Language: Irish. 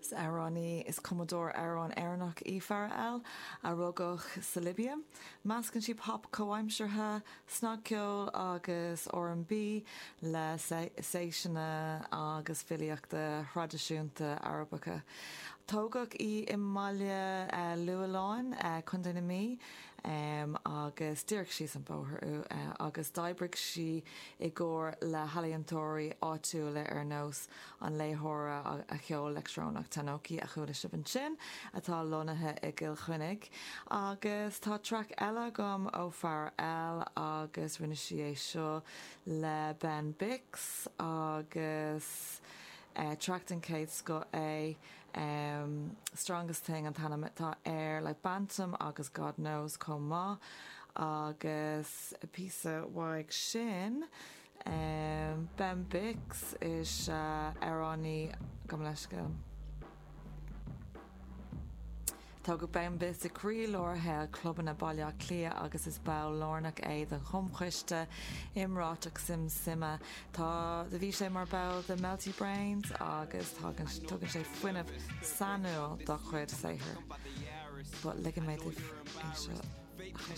Arani is Commodore Aran Aranach Ifarel, a rugach sa Libya. Mascan si pop coimsirtha, snagceol agus R&B le séisina agus filiachta tradiisiúnta Arabacha. Tógach I Imalia Lualáin chun mí agus dúirc sí an bóthir agus d'oibrigh si I gcóir le halaíontóirí áitiúla ar nós an léthóra a cheol electrónach tanóí a chuúla sibh sin atá lonathe I gCill Chuinnig agus tá track eile gom ó Fear L agus rinne si é seo le Ben Bix agus Tracton Kate's got a Strongest Thing an tanna tá air like Bantam agus God Knows Comma agus a piece of waig sin Ben Bix is Arani Gomleska Tá go ben bis a crí lorthe cluban na bailile clia agus is bá lornach éiad an chumchuiste imráach sima tá de bhí sé mar bell the Melty Brains agus tugann sé fuineh sanúil do chuid séthir but ligaméid é seo